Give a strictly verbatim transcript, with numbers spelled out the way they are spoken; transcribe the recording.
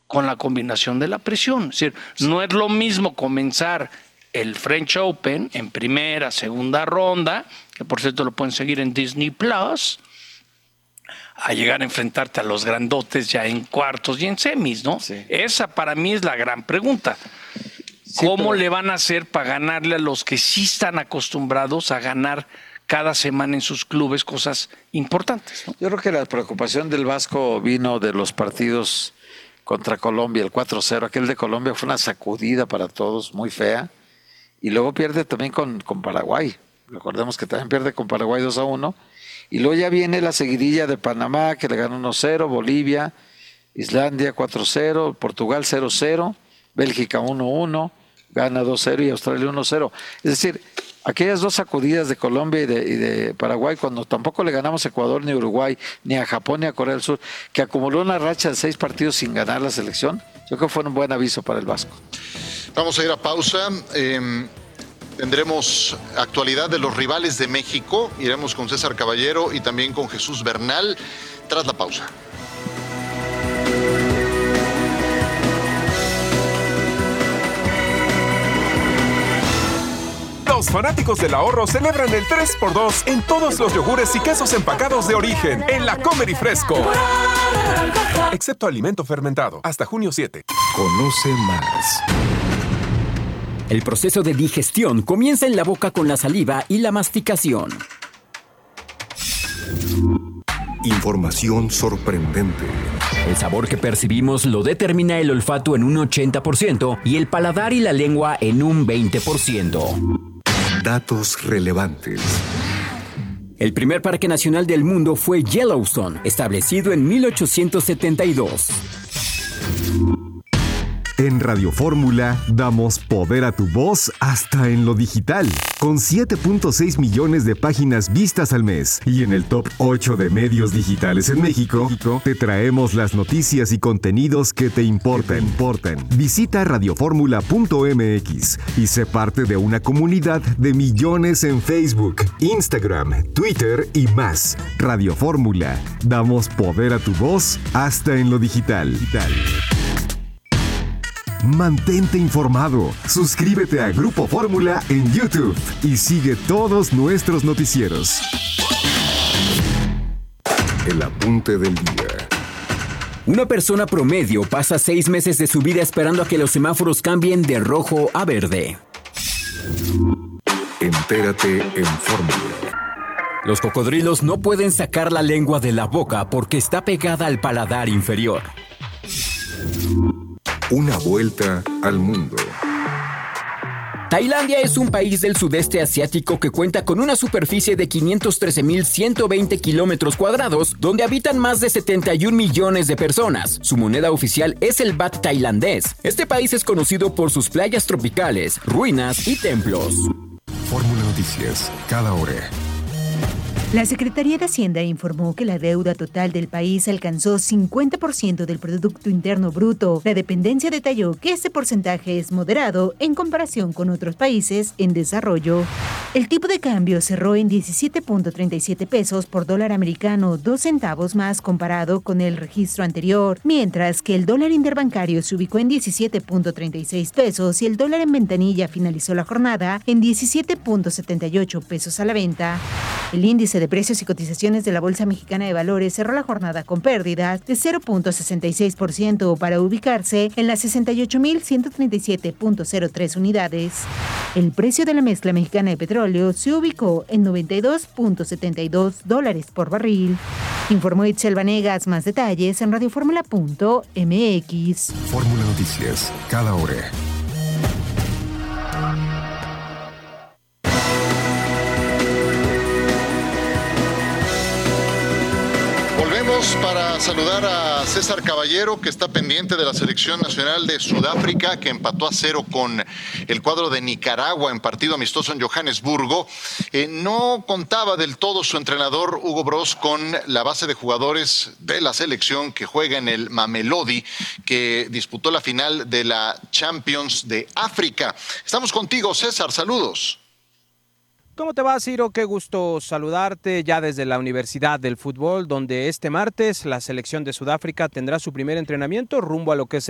con la combinación de la presión. Es decir, no es lo mismo comenzar el French Open en primera, segunda ronda, que por cierto lo pueden seguir en Disney Plus, a llegar a enfrentarte a los grandotes ya en cuartos y en semis, ¿no? Sí. Esa para mí es la gran pregunta. Sí, ¿Cómo pero... le van a hacer para ganarle a los que sí están acostumbrados a ganar cada semana en sus clubes cosas importantes, ¿no? Yo creo que la preocupación del Vasco vino de los partidos contra Colombia, el cuatro cero. Aquel de Colombia fue una sacudida para todos, muy fea. Y luego pierde también con, con Paraguay. Recordemos que también pierde con Paraguay dos a uno. Y luego ya viene la seguidilla de Panamá, que le ganó uno cero, Bolivia, Islandia cuatro cero, Portugal cero cero, Bélgica uno uno, gana dos cero y Australia uno cero. Es decir, aquellas dos sacudidas de Colombia y de, y de Paraguay, cuando tampoco le ganamos a Ecuador ni a Uruguay, ni a Japón ni a Corea del Sur, que acumuló una racha de seis partidos sin ganar la selección, yo creo que fue un buen aviso para el Vasco. Vamos a ir a pausa. Eh, tendremos actualidad de los rivales de México. Iremos con César Caballero y también con Jesús Bernal tras la pausa. Los fanáticos del ahorro celebran el tres por dos en todos los yogures y quesos empacados de origen en la Comer y Fresco. Excepto alimento fermentado. Hasta junio siete. Conoce más. El proceso de digestión comienza en la boca con la saliva y la masticación. Información sorprendente. El sabor que percibimos lo determina el olfato en un ochenta por ciento y el paladar y la lengua en un veinte por ciento. Datos relevantes. El primer parque nacional del mundo fue Yellowstone, establecido en mil ochocientos setenta y dos. En Radio Fórmula damos poder a tu voz hasta en lo digital, con siete punto seis millones de páginas vistas al mes. Y en el top ocho de medios digitales en México, te traemos las noticias y contenidos que te importan. importan. Visita radioformula punto m x y sé parte de una comunidad de millones en Facebook, Instagram, Twitter y más. Radio Fórmula, damos poder a tu voz hasta en lo digital. digital. Mantente informado. Suscríbete a Grupo Fórmula en YouTube y sigue todos nuestros noticieros. El apunte del día. Una persona promedio pasa seis meses de su vida esperando a que los semáforos cambien de rojo a verde. Entérate en Fórmula. Los cocodrilos no pueden sacar la lengua de la boca porque está pegada al paladar inferior. Una vuelta al mundo. Tailandia es un país del sudeste asiático que cuenta con una superficie de quinientos trece mil ciento veinte kilómetros cuadrados, donde habitan más de setenta y un millones de personas. Su moneda oficial es el baht tailandés. Este país es conocido por sus playas tropicales, ruinas y templos. Fórmula Noticias, cada hora. La Secretaría de Hacienda informó que la deuda total del país alcanzó cincuenta por ciento del Producto Interno Bruto. La dependencia detalló que este porcentaje es moderado en comparación con otros países en desarrollo. El tipo de cambio cerró en diecisiete punto treinta y siete pesos por dólar americano, dos centavos más comparado con el registro anterior, mientras que el dólar interbancario se ubicó en diecisiete punto treinta y seis pesos y el dólar en ventanilla finalizó la jornada en diecisiete punto setenta y ocho pesos a la venta. El índice de precios y cotizaciones de la Bolsa Mexicana de Valores cerró la jornada con pérdidas de cero punto sesenta y seis por ciento para ubicarse en las sesenta y ocho mil ciento treinta y siete punto cero tres unidades. El precio de la mezcla mexicana de petróleo se ubicó en noventa y dos punto setenta y dos dólares por barril. Informó Itzel Vanegas. Más detalles en radioformula punto m x. Fórmula Noticias, cada hora. Para saludar a César Caballero, que está pendiente de la selección nacional de Sudáfrica, que empató a cero con el cuadro de Nicaragua en partido amistoso en Johannesburgo. Eh, no contaba del todo su entrenador Hugo Broos con la base de jugadores de la selección que juega en el Mamelodi, que disputó la final de la Champions de África. Estamos contigo, César, saludos. ¿Cómo te va, Ciro? Qué gusto saludarte ya desde la Universidad del Fútbol, donde este martes la selección de Sudáfrica tendrá su primer entrenamiento rumbo a lo que es